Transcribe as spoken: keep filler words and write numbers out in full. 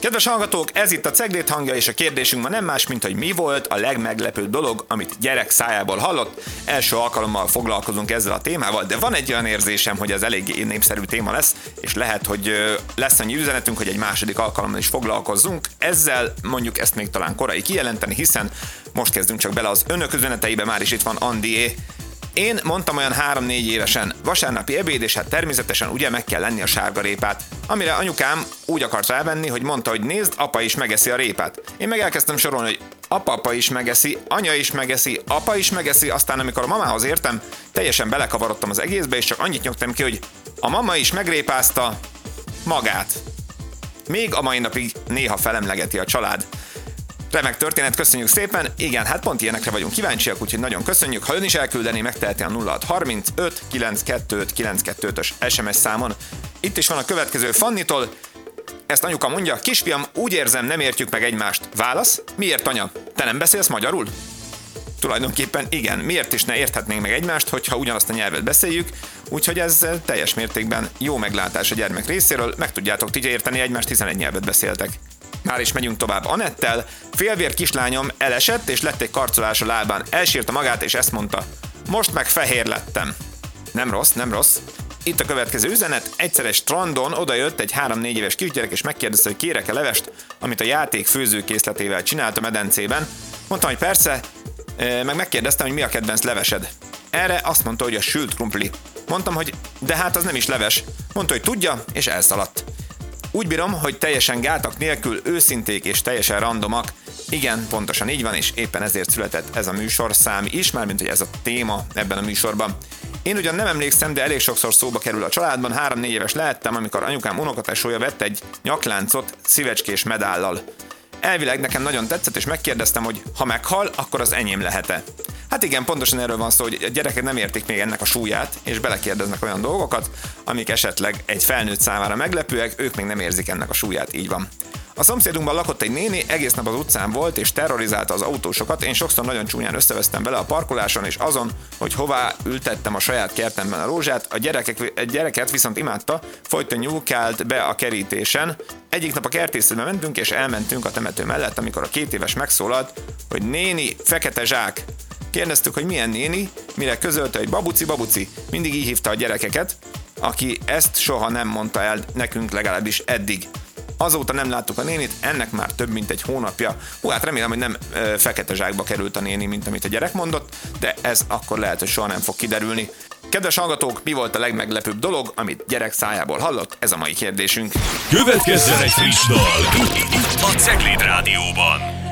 Kedves hallgatók, ez itt a Ceglét hangja, és a kérdésünk ma nem más, mint hogy mi volt a legmeglepőbb dolog, amit gyerek szájából hallott. Első alkalommal foglalkozunk ezzel a témával, de van egy olyan érzésem, hogy ez eléggé népszerű téma lesz, és lehet, hogy lesz annyi üzenetünk, hogy egy második alkalommal is foglalkozzunk. Ezzel mondjuk ezt még talán korai kijelenteni, hiszen most kezdünk csak bele az önök üzeneteibe, már is itt van Andié. Én mondtam olyan három-négy évesen, vasárnapi ebéd, és hát természetesen ugye meg kell lenni a sárgarépát. Amire anyukám úgy akart rávenni, hogy mondta, hogy nézd, apa is megeszi a répát. Én meg elkezdtem sorolni, hogy apa, apa is megeszi, anya is megeszi, apa is megeszi, aztán amikor a mamához értem, teljesen belekavarodtam az egészbe, és csak annyit nyugtam ki, hogy a mama is megrépázta magát. Még a mai napig néha felemlegeti a család. Remek történet, köszönjük szépen. Igen, hát pont ilyenekre vagyunk kíváncsiak, úgyhogy nagyon köszönjük. Ha ön is elküldeni, megteheti a nulla hat harmincöt kilencszázkettő kilencszázkettő-ös es em es számon. Itt is van a következő Fannitól. Ezt anyuka mondja: kisfiam, úgy érzem, nem értjük meg egymást. Válasz: miért, anya? Te nem beszélsz magyarul? Tulajdonképpen igen, miért is ne érthetnénk meg egymást, hogyha ugyanazt a nyelvet beszéljük, úgyhogy ez teljes mértékben jó meglátás a gyermek részéről, meg tudjátok ti érteni egymást, hiszen egy nyelvet beszéltek. Már is megyünk tovább Anettel. Félvér kislányom elesett, és lett egy karcolás a lábán. Elsírta magát, és ezt mondta: most meg fehér lettem. Nem rossz, nem rossz. Itt a következő üzenet. Egyszer egy strandon odajött egy három-négy éves kisgyerek, és megkérdezte, hogy kérek-e levest, amit a játék főzőkészletével csinált a medencében. Mondtam, hogy persze, meg megkérdeztem, hogy mi a kedvenc levesed. Erre azt mondta, hogy a sült krumpli. Mondtam, hogy de hát az nem is leves. Mondta, hogy tudja, és elszaladt. Úgy bírom, hogy teljesen gátak nélkül őszinték és teljesen randomak. Igen, pontosan így van, és éppen ezért született ez a műsorszám is, mármint hogy ez a téma ebben a műsorban. Én ugyan nem emlékszem, de elég sokszor szóba kerül a családban. Három-négy éves lehettem, amikor anyukám unokatesója vett egy nyakláncot szívecskés medállal. Elvileg nekem nagyon tetszett, és megkérdeztem, hogy ha meghal, akkor az enyém lehet-e. Hát igen, pontosan erről van szó, hogy a gyerekek nem értik még ennek a súlyát, és belekérdeznek olyan dolgokat, amik esetleg egy felnőtt számára meglepőek, ők még nem érzik ennek a súlyát, így van. A szomszédunkban lakott egy néni, egész nap az utcán volt, és terrorizálta az autósokat. Én sokszor nagyon csúnyán összevesztem vele a parkoláson, és azon, hogy hová ültettem a saját kertemben a rózsát. A gyerekek, a gyereket viszont imádta, folyton nyúlkált be a kerítésen. Egyik nap a kertészetbe mentünk, és elmentünk a temető mellett, amikor a két éves megszólalt, hogy néni, fekete zsák. Kérdeztük, hogy milyen néni, mire közölte, hogy babuci, babuci. Mindig így hívta a gyerekeket, aki ezt soha nem mondta el nekünk, legalábbis eddig. Azóta nem láttuk a nénit, ennek már több mint egy hónapja. Hú, hát remélem, hogy nem ö, fekete zsákba került a néni, mint amit a gyerek mondott, de ez akkor lehet, hogy soha nem fog kiderülni. Kedves hallgatók, mi volt a legmeglepőbb dolog, amit gyerek szájából hallott? Ez a mai kérdésünk. Következzen egy friss dal itt a Ceglét Rádióban.